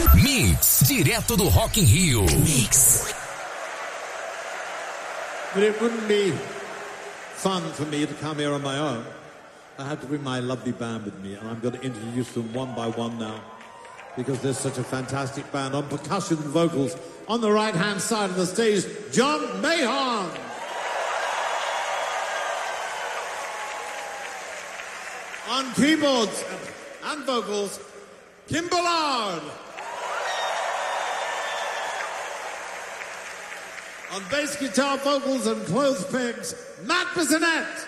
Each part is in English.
Mix, direto do Rock in Rio. Mix. But it wouldn't be fun for me to come here on my own. I have to bring my lovely band with me, and I'm going to introduce them one by one now, because there's such a fantastic band. On percussion and vocals, on the right-hand side of the stage, John Mahon. On keyboards and vocals, Kim Ballard. On bass guitar, vocals, and clothes pegs, Matt Bissonette.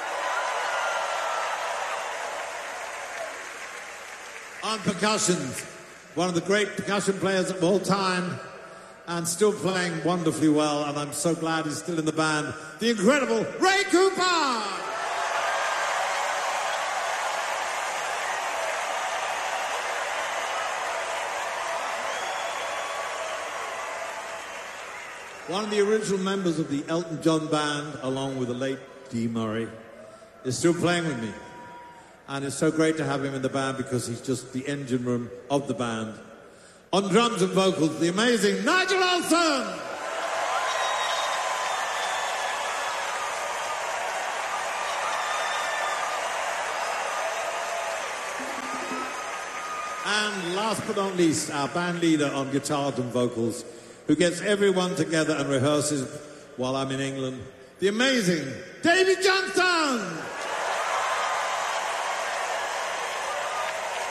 On percussions, one of the great percussion players of all time, and still playing wonderfully well, and I'm so glad he's still in the band, the incredible Ray Cooper! One of the original members of the Elton John band, along with the late Dee Murray, is still playing with me. And it's so great to have him in the band because he's just the engine room of the band. On drums and vocals, the amazing Nigel Olsson! And last but not least, our band leader on guitars and vocals, who gets everyone together and rehearses while I'm in England, the amazing David Johnston!